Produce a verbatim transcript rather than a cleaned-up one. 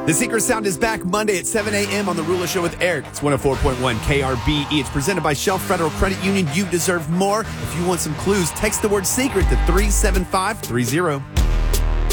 The Secret Sound is back Monday at seven a.m. on The Ruler Show with Eric. It's one oh four point one K R B E. It's presented by Shell Federal Credit Union. You deserve more. If you want some clues, text the word secret to three seven five three zero.